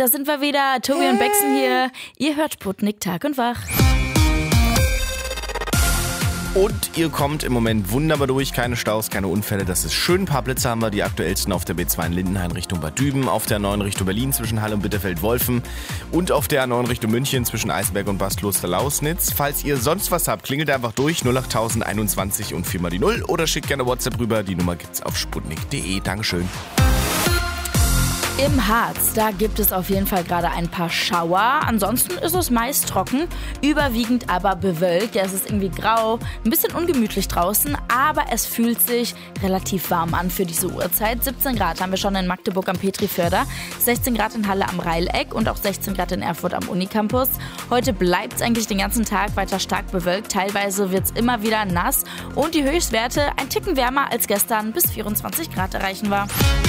da sind wir wieder. Tobi und Bexen hier. Ihr hört Sputnik Tag und Wach. Und ihr kommt im Moment wunderbar durch, keine Staus, keine Unfälle. Das ist schön. Ein paar Blitze haben wir, die aktuellsten auf der B2 in Lindenhain Richtung Bad Düben, auf der 9 Richtung Berlin zwischen Halle und Bitterfeld-Wolfen und auf der 9 Richtung München zwischen Eisenberg und Bad Kloster-Lausnitz. Falls ihr sonst was habt, klingelt einfach durch 08021 und 4 mal die 0 oder schickt gerne WhatsApp rüber. Die Nummer gibt's auf sputnik.de. Dankeschön. Im Harz, da gibt es auf jeden Fall gerade ein paar Schauer. Ansonsten ist es meist trocken, überwiegend aber bewölkt. Ja, es ist irgendwie grau, ein bisschen ungemütlich draußen, aber es fühlt sich relativ warm an für diese Uhrzeit. 17 Grad haben wir schon in Magdeburg am Petriförder, 16 Grad in Halle am Reileck und auch 16 Grad in Erfurt am Unicampus. Heute bleibt es eigentlich den ganzen Tag weiter stark bewölkt. Teilweise wird es immer wieder nass und die Höchstwerte ein Ticken wärmer als gestern, bis 24 Grad erreichen wir.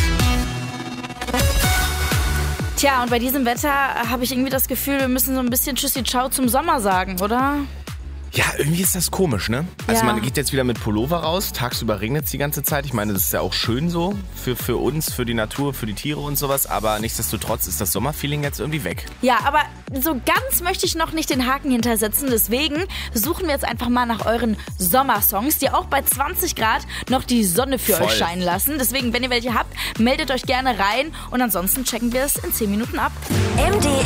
Tja, und bei diesem Wetter habe ich irgendwie das Gefühl, wir müssen so ein bisschen Tschüssi Ciao zum Sommer sagen, oder? Ja, irgendwie ist das komisch, ne? Also Ja. man geht jetzt wieder mit Pullover raus, tagsüber regnet es die ganze Zeit. Ich meine, das ist ja auch schön so für uns, für die Natur, für die Tiere und sowas. Aber nichtsdestotrotz ist das Sommerfeeling jetzt irgendwie weg. Ja, aber so ganz möchte ich noch nicht den Haken hintersetzen. Deswegen suchen wir jetzt einfach mal nach euren Sommersongs, die auch bei 20 Grad noch die Sonne für Voll. euch scheinen lassen. Deswegen, wenn ihr welche habt, meldet euch gerne rein. Und ansonsten checken wir es in 10 Minuten ab. MD